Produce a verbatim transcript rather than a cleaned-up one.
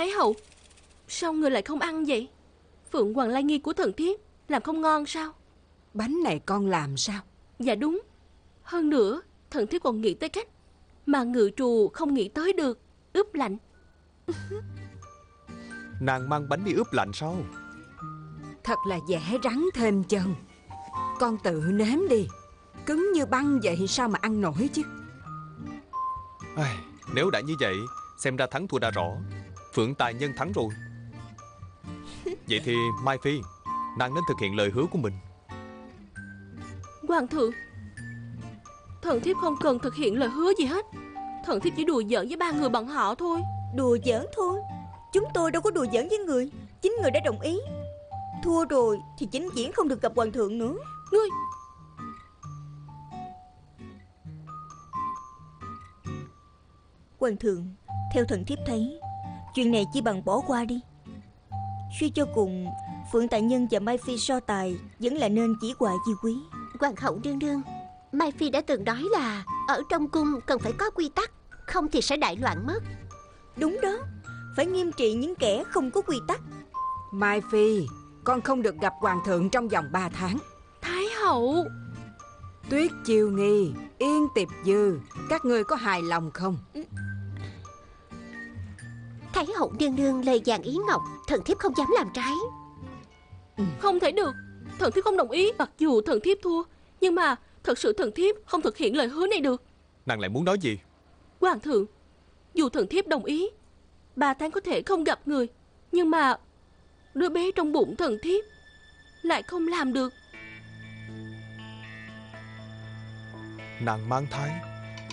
Thái hậu, sao người lại không ăn vậy? Phượng Hoàng Lai Nghi của thần thiếp làm không ngon sao? Bánh này con làm sao? Dạ đúng. Hơn nữa, thần thiếp còn nghĩ tới cách mà ngự trù không nghĩ tới được. Ướp lạnh. Nàng mang bánh đi ướp lạnh sao? Thật là dễ rắn thêm chân. Con tự nếm đi. Cứng như băng vậy sao mà ăn nổi chứ? Ai, nếu đã như vậy, xem ra thắng thua đã rõ. Phượng Tài Nhân thắng rồi. Vậy thì Mai Phi, nàng nên thực hiện lời hứa của mình. Hoàng thượng, thần thiếp không cần thực hiện lời hứa gì hết. Thần thiếp chỉ đùa giỡn với ba người bọn họ thôi. Đùa giỡn thôi? Chúng tôi đâu có đùa giỡn với người. Chính người đã đồng ý. Thua rồi thì vĩnh viễn không được gặp hoàng thượng nữa. Ngươi... Hoàng thượng, theo thần thiếp thấy, chuyện này chỉ bằng bỏ qua đi. Suy cho cùng, Phượng Tài Nhân và Mai Phi so tài vẫn là nên chỉ hoài di quý. Hoàng hậu nương nương, Mai Phi đã từng nói là ở trong cung cần phải có quy tắc, không thì sẽ đại loạn mất. Đúng đó, phải nghiêm trị những kẻ không có quy tắc. Mai Phi, con không được gặp hoàng thượng trong vòng ba tháng. Thái hậu, Tuyết Chiêu Nghi, Yên Tiệp Dư, các ngươi có hài lòng không? Thái hậu nương nương lời vàng ý ngọc, thần thiếp không dám làm trái. không thể được. Thần thiếp không đồng ý. Mặc dù thần thiếp thua, nhưng mà thật sự thần thiếp không thực hiện lời hứa này được. Nàng lại muốn nói gì? Hoàng thượng, dù thần thiếp đồng ý ba tháng có thể không gặp người, nhưng mà đứa bé trong bụng thần thiếp lại không làm được. Nàng mang thai?